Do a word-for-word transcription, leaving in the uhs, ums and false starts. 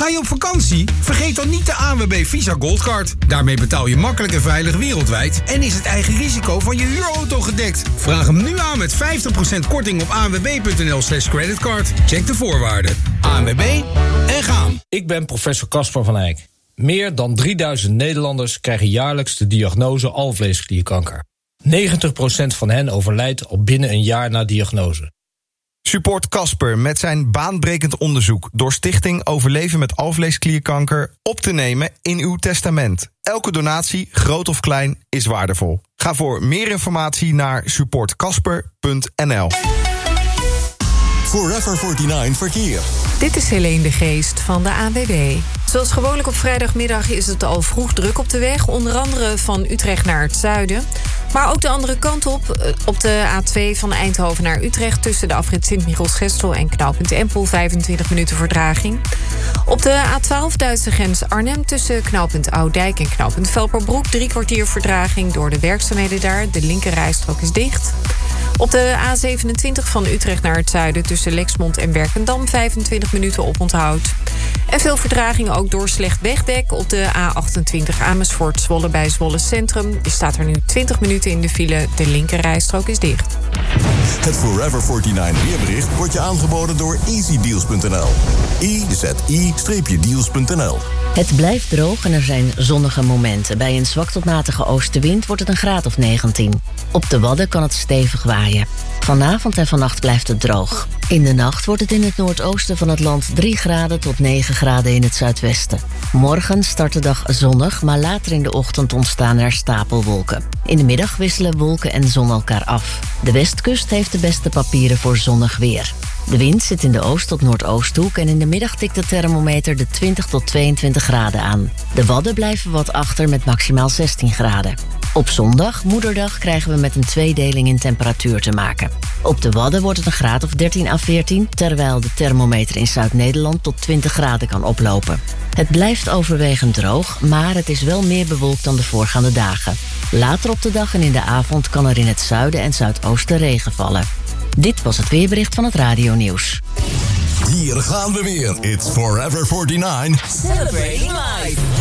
Ga je op vakantie? Vergeet dan niet de A N W B Visa Goldcard. Daarmee betaal je makkelijk en veilig wereldwijd en is het eigen risico van je huurauto gedekt. Vraag hem nu aan met vijftig procent korting op anwb.nl slash creditcard. Check de voorwaarden. A N W B en gaan. Ik ben professor Casper van Eyck. Meer dan drieduizend Nederlanders krijgen jaarlijks de diagnose alvleesklierkanker. negentig procent van hen overlijdt al binnen een jaar na diagnose. Support Casper met zijn baanbrekend onderzoek door Stichting Overleven met alvleesklierkanker op te nemen in uw testament. Elke donatie, groot of klein, is waardevol. Ga voor meer informatie naar support casper punt n l. Forever negenenveertig Verkeer. Dit is Helene de Geest van de A N W B. Zoals gewoonlijk op vrijdagmiddag is het al vroeg druk op de weg. Onder andere van Utrecht naar het zuiden. Maar ook de andere kant op. Op de A twee van Eindhoven naar Utrecht... tussen de afrit Sint-Michiels-Gestel en knooppunt Empel... vijfentwintig minuten vertraging. Op de A twaalf Duitse grens Arnhem... tussen knooppunt Oudijk en knooppunt Velperbroek... drie kwartier vertraging door de werkzaamheden daar. De linkerrijstrook is dicht. Op de A zevenentwintig van Utrecht naar het zuiden... tussen Lexmond en Werkendam... vijfentwintig minuten oponthoud. En veel vertraging ook door slecht wegdek. Op de A achtentwintig Amersfoort-Zwolle bij Zwolle Centrum... staat er nu twintig minuten in de file. De linkerrijstrook is dicht. Het Forever negenenveertig weerbericht wordt je aangeboden door easy deals punt n l. e z i deals punt n l. Het blijft droog en er zijn zonnige momenten. Bij een zwak tot matige oostenwind wordt het een graad of negentien. Op de Wadden kan het stevig waaien. Vanavond en vannacht blijft het droog. In de nacht wordt het in het noordoosten van het land drie graden tot negen graden in het zuidwesten. Morgen start de dag zonnig, maar later in de ochtend ontstaan er stapelwolken. In de middag wisselen wolken en zon elkaar af. De westkust heeft de beste papieren voor zonnig weer. De wind zit in de oost- tot noordoosthoek en in de middag tikt de thermometer de twintig tot tweeëntwintig graden aan. De Wadden blijven wat achter met maximaal zestien graden. Op zondag, moederdag, krijgen we met een tweedeling in temperatuur te maken. Op de Wadden wordt het een graad of dertien à veertien... terwijl de thermometer in Zuid-Nederland tot twintig graden kan oplopen. Het blijft overwegend droog, maar het is wel meer bewolkt dan de voorgaande dagen. Later op de dag en in de avond kan er in het zuiden en zuidoosten regen vallen. Dit was het weerbericht van het Radio Nieuws. Hier gaan we weer. It's Forever negenenveertig. Celebrating life.